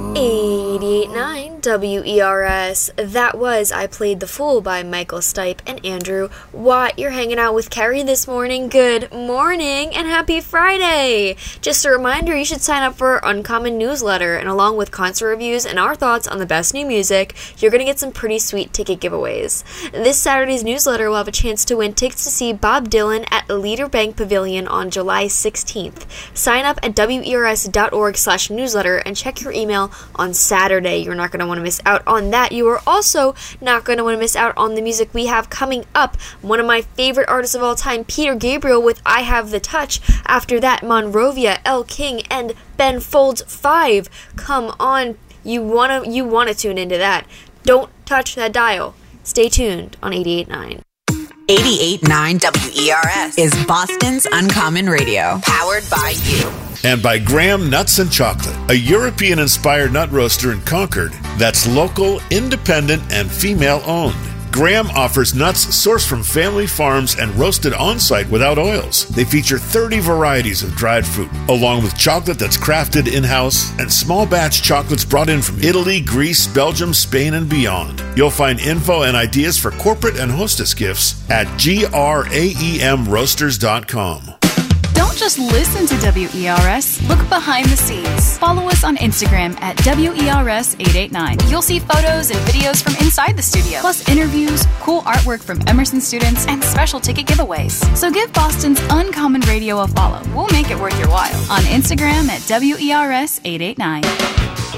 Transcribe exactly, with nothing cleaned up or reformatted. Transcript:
eighty-eight point nine W E R S. That was I Played the Fool by Michael Stipe and Andrew Watt. You're hanging out with Carrie this morning. Good morning and happy Friday! Just a reminder, you should sign up for our Uncommon newsletter, and along with concert reviews and our thoughts on the best new music, you're going to get some pretty sweet ticket giveaways. This Saturday's newsletter will have a chance to win tickets to see Bob Dylan at Leader Bank Pavilion on July sixteenth. Sign up at W E R S dot org slash newsletter and check your email on Saturday. You're not going to want to miss out on that. You are also not going to want to miss out on the music we have coming up. One of my favorite artists of all time, Peter Gabriel with I Have the Touch. After that, Monrovia, Elle King, and Ben Folds five. Come on, you want to you want to tune into that. Don't touch that dial. Stay tuned on eighty-eight point nine. eighty-eight point nine W E R S is Boston's Uncommon Radio, powered by you. And by Graham Nuts and Chocolate, a European-inspired nut roaster in Concord that's local, independent, and female-owned. Graham offers nuts sourced from family farms and roasted on-site without oils. They feature thirty varieties of dried fruit, along with chocolate that's crafted in-house and small batch chocolates brought in from Italy, Greece, Belgium, Spain, and beyond. You'll find info and ideas for corporate and hostess gifts at graem roasters dot com. Don't just listen to W E R S. Look behind the scenes. Follow us on Instagram at W E R S eight eight nine. You'll see photos and videos from inside the studio, plus interviews, cool artwork from Emerson students, and special ticket giveaways. So give Boston's Uncommon Radio a follow. We'll make it worth your while on Instagram at W E R S eight eight nine.